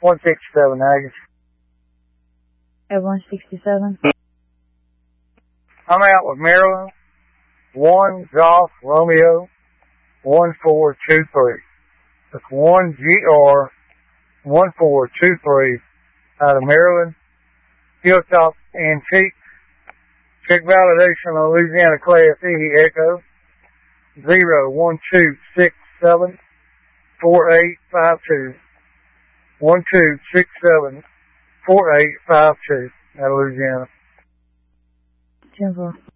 167 Agus. At 167. I'm out with Maryland. 1 Golf Romeo 1423. That's 1 GR 1423 out of Maryland. Hilltop Antique. Check validation on Louisiana Class E Echo 01267 4852. 1267 4852 out of Louisiana. 10-4.